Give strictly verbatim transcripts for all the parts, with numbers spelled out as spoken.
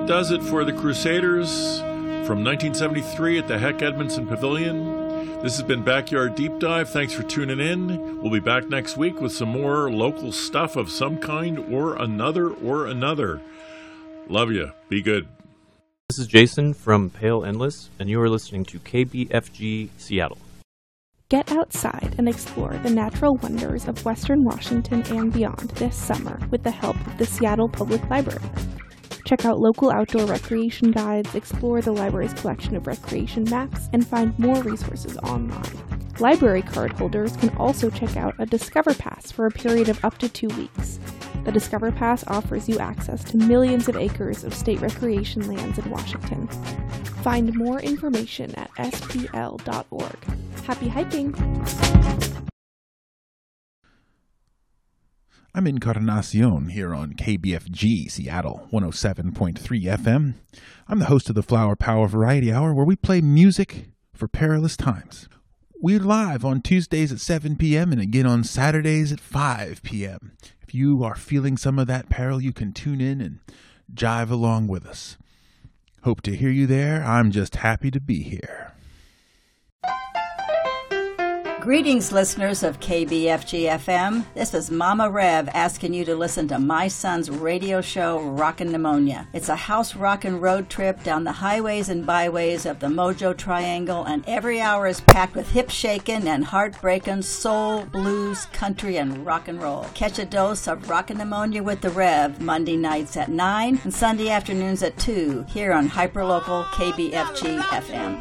does it for the Crusaders from nineteen seventy-three at the Heck Edmondson Pavilion. This has been Backyard Deep Dive. Thanks for tuning in. We'll be back next week with some more local stuff of some kind or another or another. Love you. Be good. This is Jason from Pale Endless, and you are listening to K B F G Seattle. Get outside and explore the natural wonders of Western Washington and beyond this summer with the help of the Seattle Public Library. Check out local outdoor recreation guides, explore the library's collection of recreation maps, and find more resources online. Library card holders can also check out a Discover Pass for a period of up to two weeks. The Discover Pass offers you access to millions of acres of state recreation lands in Washington. Find more information at S P L dot org. Happy hiking! I'm Encarnacion here on K B F G Seattle one oh seven point three F M. I'm the host of the Flower Power Variety Hour, where we play music for perilous times. We're live on Tuesdays at seven p.m. and again on Saturdays at five p.m. If you are feeling some of that peril, you can tune in and jive along with us. Hope to hear you there. I'm just happy to be here. Greetings, listeners of K B F G F M. This is Mama Rev asking you to listen to my son's radio show, Rockin' Pneumonia. It's a house rockin' road trip down the highways and byways of the Mojo Triangle, and every hour is packed with hip-shakin' and heart-breakin' soul, blues, country, and rock and roll. Catch a dose of Rockin' Pneumonia with the Rev Monday nights at nine and Sunday afternoons at two here on hyperlocal K B F G F M.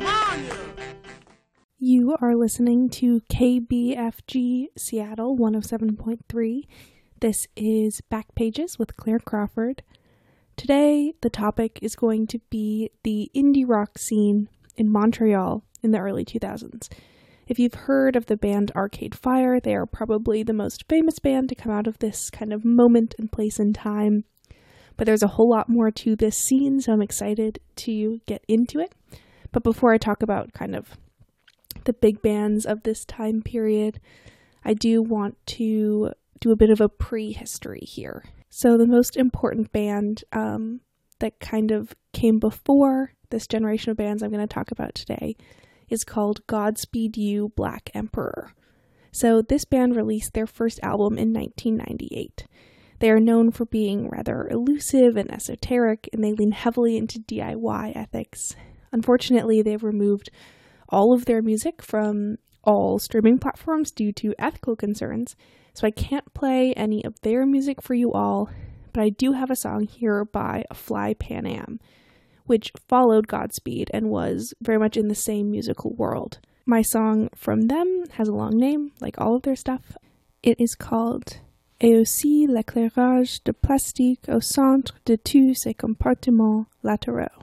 You are listening to K B F G Seattle one oh seven point three. This is Back Pages with Claire Crawford. Today, the topic is going to be the indie rock scene in Montreal in the early two thousands. If you've heard of the band Arcade Fire, they are probably the most famous band to come out of this kind of moment and place in time. But there's a whole lot more to this scene, so I'm excited to get into it. But before I talk about kind of the big bands of this time period, I do want to do a bit of a prehistory here. So the most important band um, that kind of came before this generation of bands I'm going to talk about today is called Godspeed You, Black Emperor. So this band released their first album in nineteen ninety-eight. They are known for being rather elusive and esoteric, and they lean heavily into D I Y ethics. Unfortunately, they've removed all of their music from all streaming platforms due to ethical concerns, so I can't play any of their music for you all, but I do have a song here by Fly Pan Am, which followed Godspeed and was very much in the same musical world. My song from them has a long name, like all of their stuff. It is called Et aussi l'éclairage de plastique au centre de tous ces compartiments latéraux.